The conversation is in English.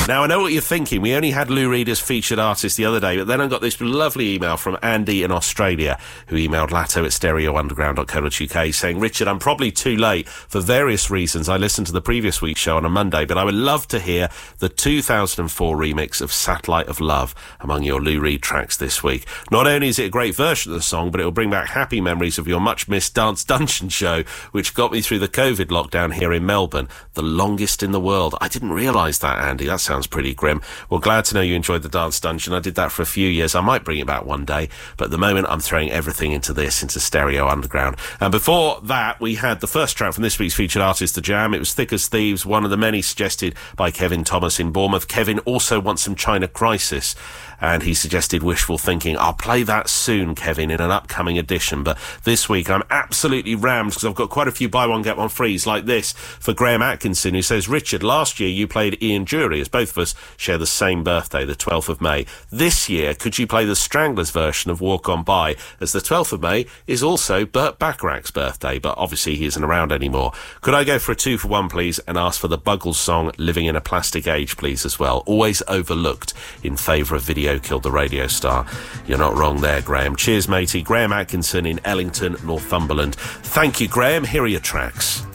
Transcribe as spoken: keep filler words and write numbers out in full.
Now, I know what you're thinking. We only had Lou Reed as featured artist the other day, but then I got this lovely email from Andy in Australia, who emailed latto at stereo underground dot co dot uk saying, Richard, I'm probably too late for various reasons. I listened to the previous week's show on a Monday, but I would love to hear the two thousand four remix of Satellite of Love among your Lou Reed tracks this week. Not only is it a great version of the song, but it will bring back happy memories of your much-missed Dance Dungeon show, which got me through the COVID lockdown here in Melbourne, the longest in the world. I didn't realise that, Andy. That sounds pretty grim. Well, glad to know you enjoyed the Dance Dungeon. I did that for a few years. I might bring it back one day, but at the moment I'm throwing everything into this, into Stereo Underground. And before that, we had the first track from this week's featured artist, The Jam. It was Thick as Thieves, one of the many suggested by Kevin Thomas in Bournemouth. Kevin also wants some China Crisis, and he suggested Wishful Thinking. I'll play that soon, Kevin, in an upcoming edition, but this week I'm absolutely rammed because I've got quite a few buy one get one frees like this for Graham Atkinson, who says, Richard, last year you played Ian Jury, as both of us share the same birthday, the twelfth of May. This year, could you play the Stranglers version of Walk On By, as the twelfth of May is also Burt Bacharach's birthday, but obviously he isn't around anymore. Could I go for a two for one, please, and ask for the Buggles song Living in a Plastic Age, please, as well? Always overlooked in favour of Video Killed the Radio Star. You're not wrong there, Graham. Cheers, matey. Graham Atkinson in Ellington, Northumberland. Thank you, Graham. Here are your tracks.